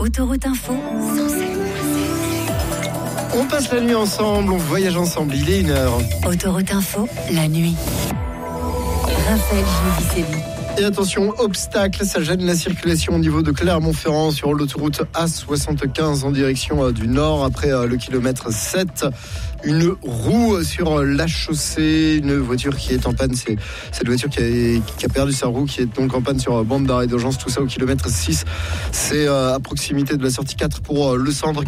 Autoroute Info, 107.7. On passe la nuit ensemble, on voyage ensemble, il est 1h. Autoroute Info, la nuit. Raphaël Giudicelli. Et attention, obstacle, ça gêne la circulation au niveau de Clermont-Ferrand sur l'autoroute A75 en direction du nord après le kilomètre 7. Une roue sur la chaussée, une voiture qui est en panne, c'est cette voiture qui a perdu sa roue, qui est donc en panne sur bande d'arrêt d'urgence, tout ça au kilomètre 6. C'est à proximité de la sortie 4 pour le centre.